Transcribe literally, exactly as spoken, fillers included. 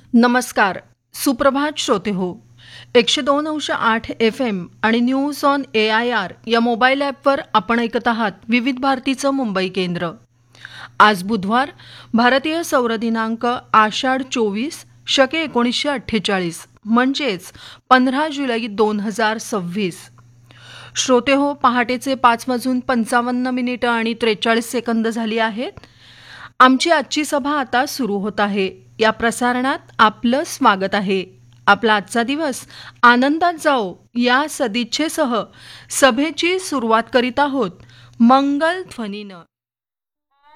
नमस्कार. सुप्रभात श्रोते हो. एकशे दोन अंश आठ एफ एम आणि news on A I R या मोबाईल ॲपवर आपण ऐकत आहात विविध भारतीचं मुंबई केंद्र. आज बुधवार, भारतीय सौर दिनांक आषाढ चोवीस, शके एकोणीसशे अठ्ठेचाळीस, म्हणजेच पंधरा जुलै दोन हजार सव्वीस. श्रोते हो, पहाटेचे पाच वाजून पंचावन्न मिनिटं आणि त्रेचाळीस सेकंद झाली आहेत. आमची आजची सभा आता सुरू होत आहे. या प्रसारणात आपलं स्वागत आहे. आपला आजचा दिवस आनंदात जाओ या सदिच्छेसह सभेची सुरुवात करीत आहोत मंगल ध्वनीनं.